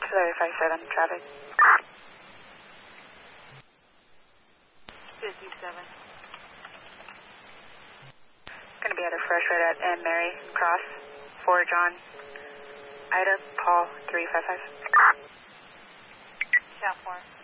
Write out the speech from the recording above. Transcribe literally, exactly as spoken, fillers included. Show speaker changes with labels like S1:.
S1: Tulare five seven, traffic.
S2: fifty-seven.
S1: Going to be at a fresh road at Anne Mary Cross, four John, Ida, Paul, three five five.
S2: Shot four.